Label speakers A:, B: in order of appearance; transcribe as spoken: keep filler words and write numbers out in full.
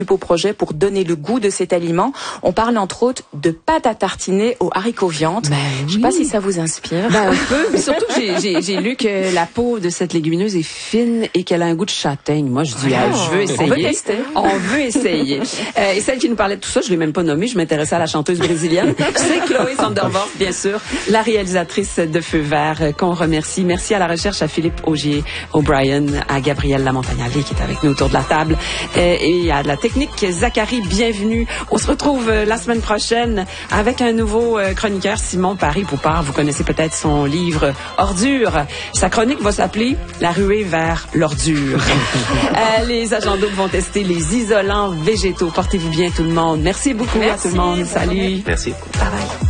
A: au projet pour donner le goût de cet aliment. On parle entre autres de pâte à tartiner aux haricots viande.
B: Ben
A: Je
B: oui.
A: sais pas si ça vous inspire.
B: Ben un peu, mais surtout j'ai, j'ai, j'ai lu que la peau de cette légumineuse est fine et qu'elle a un goût de châtaigne. Moi je dis, ah, ah, je veux essayer.
A: On veut tester.
B: On veut essayer. euh, et celle qui nous parlait de tout ça, je l'ai même pas nommée, je m'intéressais à la chanteuse brésilienne. C'est Chloé Sandervorf, bien sûr, la réalisatrice de Feu Vert, euh, qu'on remercie. Merci à la recherche à Philippe Augier, O'Brien, à Gabrielle Lamontagnali qui est avec nous autour de la table, euh, et à la technique Zachary. Bienvenue. On se retrouve euh, la semaine prochaine avec un nouveau euh, chroniqueur, Simon Paris-Poupard. Vous connaissez peut-être son livre Ordure. Sa chronique va s'appeler La ruée vers l'ordure. euh, les agents doubles vont tester les isolants végétaux. Portez-vous bien tout le monde. Merci beaucoup. Merci à tout le monde. Salut.
C: Merci.
A: Bye bye.